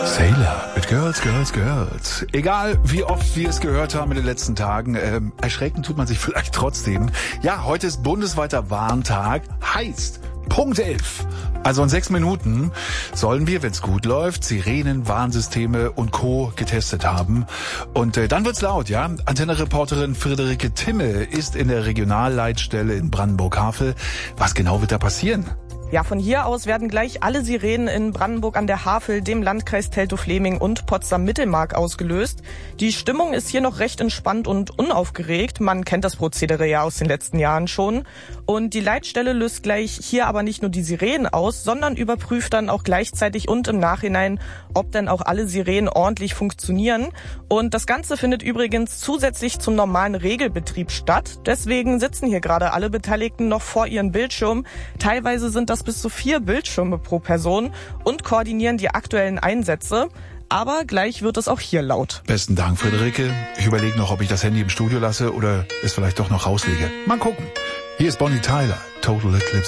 Sailor mit Girls, Girls, Girls. Egal, wie oft wir es gehört haben in den letzten Tagen, erschrecken tut man sich vielleicht trotzdem. Ja, heute ist bundesweiter Warntag, heißt Punkt 11. Also in 6 Minuten sollen wir, wenn es gut läuft, Sirenen, Warnsysteme und Co. getestet haben. Und dann wird's laut, ja. Antenne-Reporterin Friederike Timme ist in der Regionalleitstelle in Brandenburg-Havel. Was genau wird da passieren? Ja, von hier aus werden gleich alle Sirenen in Brandenburg an der Havel, dem Landkreis Teltow-Fläming und Potsdam-Mittelmark ausgelöst. Die Stimmung ist hier noch recht entspannt und unaufgeregt. Man kennt das Prozedere ja aus den letzten Jahren schon. Und die Leitstelle löst gleich hier aber nicht nur die Sirenen aus, sondern überprüft dann auch gleichzeitig und im Nachhinein, ob denn auch alle Sirenen ordentlich funktionieren. Und das Ganze findet übrigens zusätzlich zum normalen Regelbetrieb statt. Deswegen sitzen hier gerade alle Beteiligten noch vor ihren Bildschirmen. Teilweise sind das bis zu 4 Bildschirme pro Person und koordinieren die aktuellen Einsätze. Aber gleich wird es auch hier laut. Besten Dank, Friederike. Ich überlege noch, ob ich das Handy im Studio lasse oder es vielleicht doch noch rauslege. Mal gucken. Hier ist Bonnie Tyler, Total Eclipse.